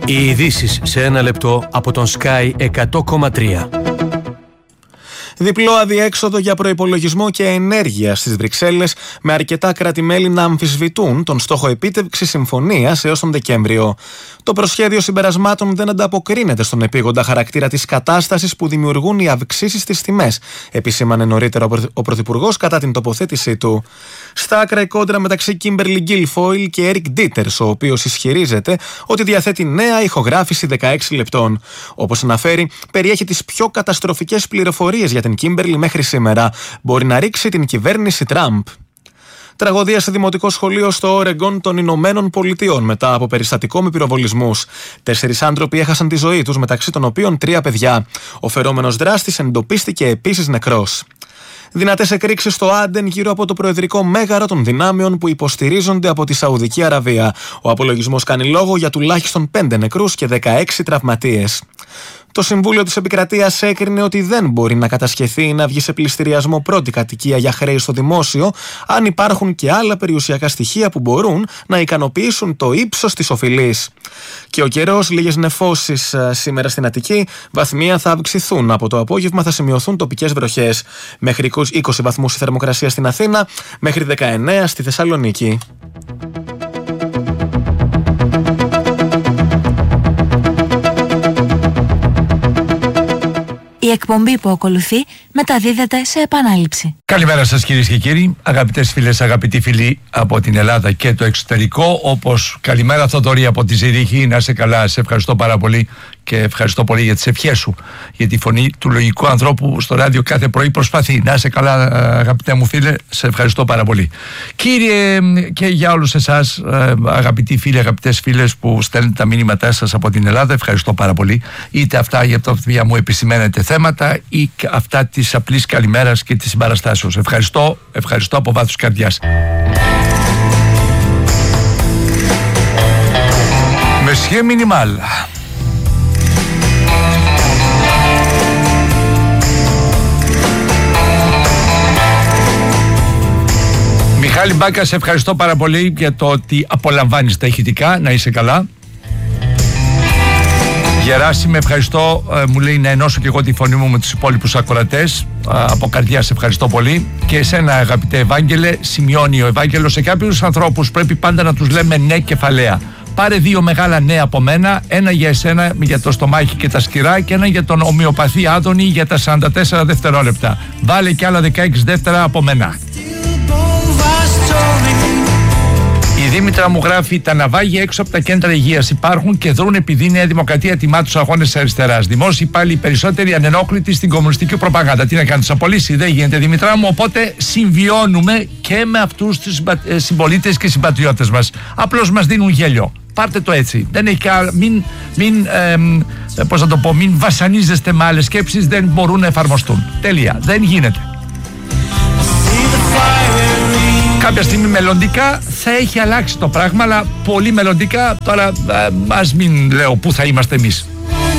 Οι ειδήσεις σε ένα λεπτό από τον Sky 100,3. Διπλό αδιέξοδο για προϋπολογισμό και ενέργεια στις Βρυξέλλες, με αρκετά κράτη-μέλη να αμφισβητούν τον στόχο επίτευξης συμφωνίας έως τον Δεκέμβριο. Το προσχέδιο συμπερασμάτων δεν ανταποκρίνεται στον επίγοντα χαρακτήρα της κατάστασης που δημιουργούν οι αυξήσεις στις τιμές, επισήμανε νωρίτερα ο Πρωθυπουργός κατά την τοποθέτησή του. Στα άκρα η κόντρα μεταξύ Κίμπερλι Γκίλφοιλ και Έρικ Ντίτερς, ο οποίος ισχυρίζεται ότι διαθέτει νέα ηχογράφηση 16 λεπτών. Όπως αναφέρει, περιέχει τις πιο καταστροφικές πληροφορίες για την Κίμπερλι μέχρι σήμερα. Μπορεί να ρίξει την κυβέρνηση Τραμπ. Τραγωδία σε δημοτικό σχολείο στο Όρεγκον των Ηνωμένων Πολιτειών μετά από περιστατικό με πυροβολισμούς. 4 άνθρωποι έχασαν τη ζωή τους, μεταξύ των οποίων 3 παιδιά. Ο φερόμενος δράστης εντοπίστηκε επίσης νεκρός. Δυνατές εκρήξεις στο Άντεν γύρω από το προεδρικό μέγαρο των δυνάμεων που υποστηρίζονται από τη Σαουδική Αραβία. Ο απολογισμός κάνει λόγο για τουλάχιστον 5 νεκρούς και 16 τραυματίες. Το Συμβούλιο της Επικρατείας έκρινε ότι δεν μπορεί να κατασχεθεί ή να βγει σε πληστηριασμό πρώτη κατοικία για χρέη στο δημόσιο, αν υπάρχουν και άλλα περιουσιακά στοιχεία που μπορούν να ικανοποιήσουν το ύψος της οφειλής. Και ο καιρός, λίγες νεφώσεις σήμερα στην Αττική, βαθμία θα αυξηθούν. Από το απόγευμα θα σημειωθούν τοπικές βροχές. Μέχρι 20 βαθμούς η θερμοκρασία στην Αθήνα, μέχρι 19 στη Θεσσαλονίκη. Η εκπομπή που ακολουθεί μεταδίδεται σε επανάληψη. Καλημέρα σας κυρίες και κύριοι, αγαπητές φίλες, αγαπητοί φίλοι από την Ελλάδα και το εξωτερικό. Όπως καλημέρα Θοδωρή από τη Ζηρίχη, να είσαι καλά, σε ευχαριστώ πάρα πολύ και ευχαριστώ πολύ για τις ευχές σου, για τη φωνή του λογικού ανθρώπου στο ράδιο κάθε πρωί προσπαθεί. Να είσαι καλά αγαπητέ μου φίλε, σε ευχαριστώ πάρα πολύ. Κύριε, και για όλους εσάς αγαπητοί φίλοι, αγαπητές φίλες που στέλνετε τα μήνυματά σας από την Ελλάδα, ευχαριστώ πάρα πολύ. Είτε αυτά για τα οποία μου επισημαίνετε θέματα ή αυτά της απλής καλημέρας και της συμπαραστάσεως. Ευχαριστώ από βάθος καρδιάς. Μεσχέ Μινιμάλ. Μιχάλη Μπάκα, σε ευχαριστώ πάρα πολύ για το ότι απολαμβάνεις τα ηχητικά, να είσαι καλά. Γεράση, με ευχαριστώ, μου λέει να ενώσω και εγώ τη φωνή μου με τους υπόλοιπους ακροατές. Από καρδιά σε ευχαριστώ πολύ. Και εσένα αγαπητέ Ευάγγελε, σημειώνει ο Ευάγγελος, σε κάποιους ανθρώπους πρέπει πάντα να τους λέμε ναι κεφαλαία. Πάρε 2 μεγάλα ναι από μένα, ένα για εσένα για το στομάχι και τα σκυρά και ένα για τον ομοιοπαθή Άδωνη για τα 44 δευτερόλεπτα. Βάλε και άλλα 16 δεύτερα από μένα. Η Δήμητρα μου γράφει: τα ναυάγια έξω από τα κέντρα υγείας υπάρχουν και δρούν επειδή η Νέα Δημοκρατία τιμά τους αγώνες της αριστεράς. Δημόσιοι πάλι οι περισσότεροι ανενόχλητοι στην κομμουνιστική προπαγάνδα. Τι να κάνεις, απολύσει δεν γίνεται, Δήμητρα μου. Οπότε συμβιώνουμε και με αυτούς τους συμπολίτες και συμπατριώτες μας. Απλώς μας δίνουν γέλιο. Πάρτε το έτσι. Δεν έχει μην βασανίζεστε με άλλες σκέψεις, δεν μπορούν να εφαρμοστούν. Τέλεια. Δεν γίνεται. Κάποια στιγμή μελλοντικά θα έχει αλλάξει το πράγμα, αλλά πολύ μελλοντικά. Τώρα ας μην λέω πού θα είμαστε εμείς.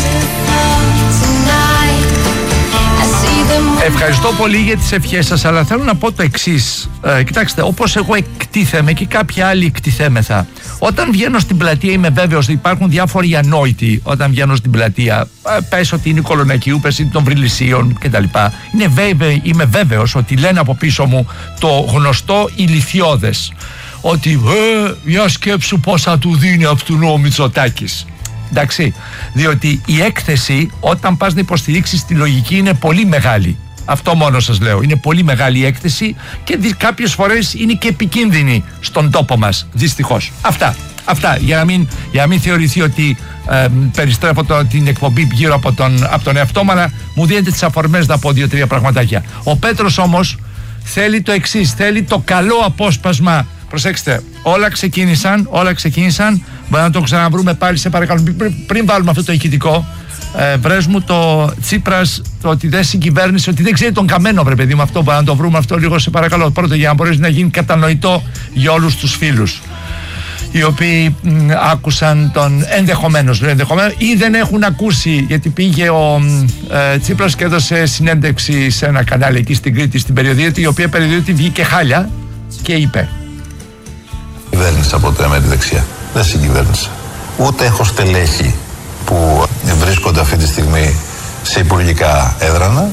Ευχαριστώ πολύ για τις ευχές σας, αλλά θέλω να πω το εξής. Κοιτάξτε, όπως εγώ εκτίθεμαι και κάποιοι άλλοι εκτιθέμεθα, όταν βγαίνω στην πλατεία είμαι βέβαιος ότι υπάρχουν διάφοροι ανόητοι. Όταν βγαίνω στην πλατεία, πες ότι είναι Κολονακίου, πες είναι των Βρυλισσίων κτλ. Είμαι βέβαιος ότι λένε από πίσω μου το γνωστό ηλιθιώδες, ότι για σκέψου πόσα του δίνει αυτού ο Μητσοτάκης. Εντάξει, διότι η έκθεση όταν πας να υποστηρίξεις τη λογική είναι πολύ μεγάλη. Αυτό μόνο σας λέω. Είναι πολύ μεγάλη η έκθεση και κάποιες φορές είναι και επικίνδυνη στον τόπο μας. Δυστυχώς. Αυτά για να μην θεωρηθεί ότι περιστρέφω την εκπομπή γύρω από τον εαυτό μου, αλλά μου δίνετε τις αφορμές να πω 2-3 πραγματάκια. Ο Πέτρος όμως θέλει το εξής. Θέλει το καλό απόσπασμα. Προσέξτε, όλα ξεκίνησαν. Μπορεί να το ξαναβρούμε πάλι, σε παρακαλώ. Πριν βάλουμε αυτό το ηχητικό, βρες μου το Τσίπρας, το ότι δεν συγκυβέρνησε, ότι δεν ξέρει τον καμένο, βρε παιδί μου, αυτό. Μπορεί να το βρούμε αυτό λίγο, σε παρακαλώ. Πρώτο, για να μπορέσει να γίνει κατανοητό για όλους τους φίλους οι οποίοι άκουσαν τον ενδεχομένως ή δεν έχουν ακούσει, γιατί πήγε ο Τσίπρας και έδωσε συνέντευξη σε ένα κανάλι εκεί στην Κρήτη, στην περιοδία, η οποία περιοδία βγήκε χάλια και είπε: κυβέρνησα ποτέ με τη δεξιά. Δεν συγκυβέρνησα. ούτε έχω στελέχη που βρίσκονται αυτή τη στιγμή σε υπουργικά έδρανα.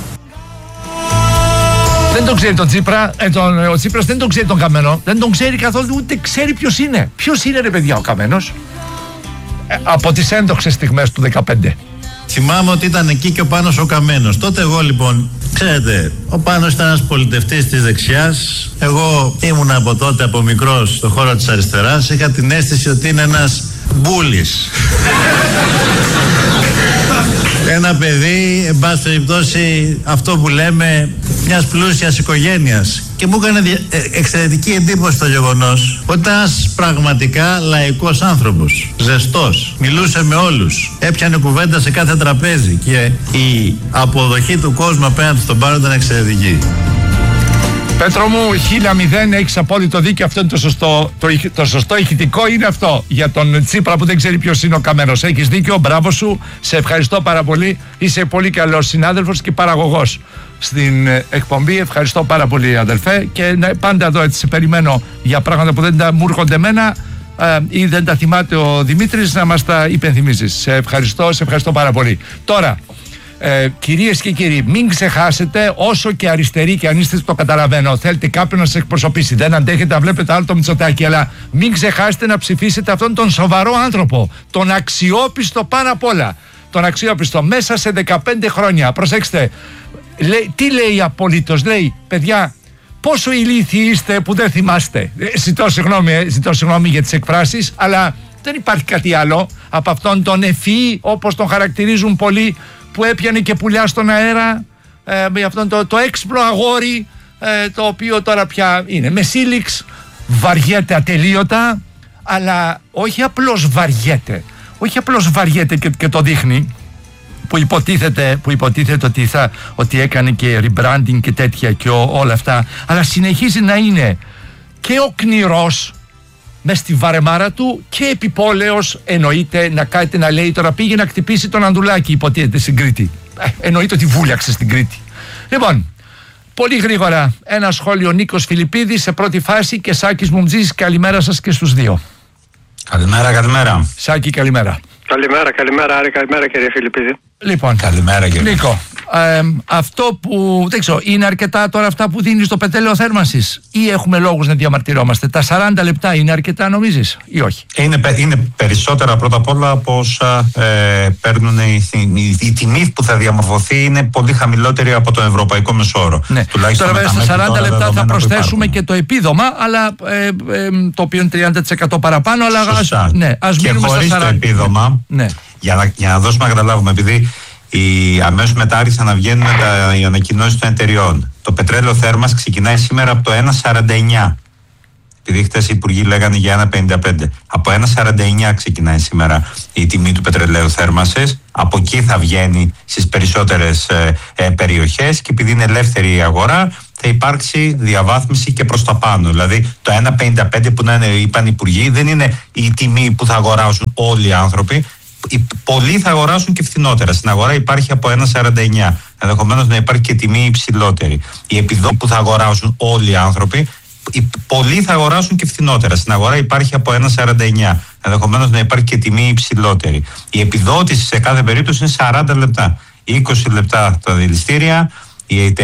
Δεν τον ξέρει τον Τσίπρα, ο Τσίπρας δεν τον ξέρει τον Καμένο, δεν τον ξέρει καθόλου, ούτε ξέρει ποιος είναι. Ποιος είναι, ρε παιδιά, ο Καμένος? Από τις έντοξες στιγμές του 2015. Θυμάμαι ότι ήταν εκεί και ο Πάνος ο Καμένος. Τότε εγώ λοιπόν, ξέρετε, ο Πάνος ήταν ένας πολιτευτής της δεξιάς. Εγώ ήμουν από τότε, από μικρός, στον χώρο της αριστεράς. Είχα την αίσθηση ότι είναι ένας μπούλης. Ένα παιδί, εν πάση περιπτώσει, αυτό που λέμε, μιας πλούσιας οικογένειας. Και μου έκανε εξαιρετική εντύπωση το γεγονός ότι ήταν ένας πραγματικά λαϊκός άνθρωπος. Ζεστός. Μιλούσε με όλους. Έπιανε κουβέντα σε κάθε τραπέζι. Και η αποδοχή του κόσμου απέναντι στον Πάνο ήταν εξαιρετική. Πέτρο μου, 1000 έχεις απόλυτο δίκιο. Αυτό είναι το σωστό. Το σωστό ηχητικό είναι αυτό. Για τον Τσίπρα που δεν ξέρει ποιος είναι ο Καμένος. Έχεις δίκιο, μπράβο σου. Σε ευχαριστώ πάρα πολύ. Είσαι πολύ καλός συνάδελφος και παραγωγός στην εκπομπή. Ευχαριστώ πάρα πολύ, αδελφέ. Και πάντα εδώ έτσι σε περιμένω για πράγματα που δεν μου έρχονται εμένα ή δεν τα θυμάται ο Δημήτρης να μας τα υπενθυμίζεις. Σε ευχαριστώ πάρα πολύ. Τώρα, κυρίες και κύριοι, μην ξεχάσετε, όσο και αριστεροί και αν είστε, το καταλαβαίνω, θέλετε κάποιον να σας εκπροσωπήσει, δεν αντέχετε να βλέπετε άλλο το Μητσοτάκη, αλλά μην ξεχάσετε να ψηφίσετε αυτόν τον σοβαρό άνθρωπο, τον αξιόπιστο πάνω απ' όλα, τον αξιόπιστο μέσα σε 15 χρόνια. Προσέξτε, τι λέει απολύτως? Λέει, παιδιά, πόσο ηλίθιοι είστε που δεν θυμάστε. Ζητώ συγγνώμη για τις εκφράσεις, αλλά δεν υπάρχει κάτι άλλο από αυτόν τον ευφυή, όπως τον χαρακτηρίζουν πολλοί, που έπιανε και πουλιά στον αέρα, με αυτόν το έξυπνο αγόρι, το οποίο τώρα πια είναι με σύλληξ, βαριέται ατελείωτα, αλλά όχι απλώς βαριέται και το δείχνει, που υποτίθεται ότι έκανε και rebranding και τέτοια και όλα αυτά, αλλά συνεχίζει να είναι και ο κνηρός μες στη βαρεμάρα του και επιπόλαιος, εννοείται, να κάτι να λέει τώρα πήγε να χτυπήσει τον Ανδουλάκη, υποτίθεται, στην Κρήτη. Εννοείται ότι βούλιαξε στην Κρήτη. Λοιπόν, πολύ γρήγορα ένα σχόλιο. Νίκος Φιλιππίδης σε πρώτη φάση και Σάκης Μουμτζής. Καλημέρα σας και στους δύο. Καλημέρα. Σάκη, καλημέρα. Καλημέρα Άρη, καλημέρα κύριε Φιλιππίδη. Λοιπόν, καλημέρα κύριε Νίκο, αυτό που δεν ξέρω, είναι αρκετά τώρα αυτά που δίνει στο πετρέλαιο θέρμανσης ή έχουμε λόγους να διαμαρτυρόμαστε? Τα 40 λεπτά είναι αρκετά, νομίζεις, ή όχι? Είναι περισσότερα πρώτα απ' όλα από όσα παίρνουν η τιμή που θα διαμορφωθεί είναι πολύ χαμηλότερη από τον ευρωπαϊκό μεσόωρο. Ναι. Τώρα βέβαια στα 40 λεπτά θα προσθέσουμε και το επίδομα, αλλά το οποίο είναι 30% παραπάνω, αλλά ας μείνουμε στα 40. Και χωρίς το επίδομα, ναι. για να δώσουμε να καταλάβουμε, επειδή αμέσως μετά άρχισαν να βγαίνουν οι ανακοινώσεις των εταιριών. Το πετρέλαιο θέρμας ξεκινάει σήμερα από το 1,49. Επειδή χτες οι υπουργοί λέγανε για 1,55. Από 1,49 ξεκινάει σήμερα η τιμή του πετρελαίου θέρμασης. Από εκεί θα βγαίνει στις περισσότερες περιοχές και επειδή είναι ελεύθερη η αγορά θα υπάρξει διαβάθμιση και προς τα πάνω. Δηλαδή το 1,55 που είπαν οι υπουργοί δεν είναι η τιμή που θα αγοράσουν όλοι οι άνθρωποι. Πολλοί θα αγοράσουν και φθηνότερα. Στην αγορά υπάρχει από 1,49. Ενδεχομένως να υπάρχει και τιμή υψηλότερη. Η επιδότηση που θα αγοράσουν όλοι οι άνθρωποι, πολλοί θα αγοράσουν και φθηνότερα. Στην αγορά υπάρχει από 1,49. Ενδεχομένως να υπάρχει και τιμή υψηλότερη. Η επιδότηση σε κάθε περίπτωση είναι 40 λεπτά. 20 λεπτά τα δηληστήρια.